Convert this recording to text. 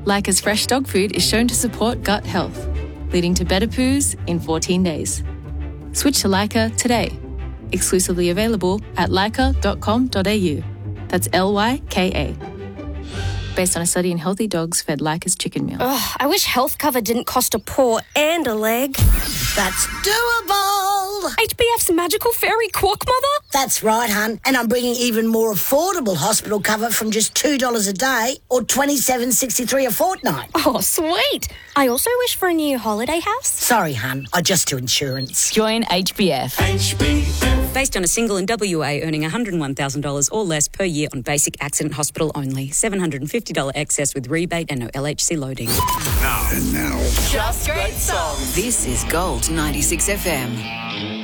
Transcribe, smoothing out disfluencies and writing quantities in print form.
Leica's fresh dog food is shown to support gut health, leading to better poos in 14 days. Switch to Leica today. Exclusively available at leica.com.au. That's Lyka. Based on a study in healthy dogs fed Leica's chicken meal. Ugh, I wish health cover didn't cost a paw and a leg. That's doable. HBF's magical fairy quack mother? That's right, hun. And I'm bringing even more affordable hospital cover from just $2 a day or $27.63 a fortnight. Oh, sweet. I also wish for a new holiday house. Sorry, hun. I just do insurance. Join HBF. HBF. Based on a single in WA earning $101,000 or less per year on basic accident hospital only. $750 excess with rebate and no LHC loading. Now. Just great songs. This is Gold 96 FM.